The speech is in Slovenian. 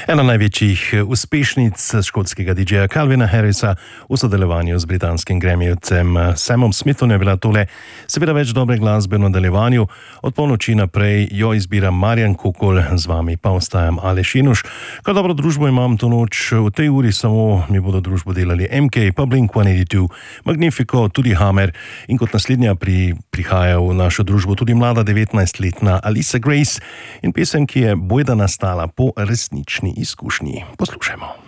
Ena največjih uspešnic škotskega DJ-ja Calvina Harrisa v sodelovanju z britanskim Grammyjevcem Samom Smithom je bila tole. Seveda več dobre glasbe v nadaljevanju. Od polnoči naprej jo izbira Marjan Kokol, z vami pa ostajam Aleš Inuš. Kaj dobro družbo imam to noč, v tej uri samo mi bodo družbo delali MK, pa Blink-182, Magnifico, tudi Hammer in kot naslednja prihaja v našo družbo tudi mlada 19-letna Alisa Grace in pesem, ki je bojda nastala po resnični izkušnji. Poslušajmo.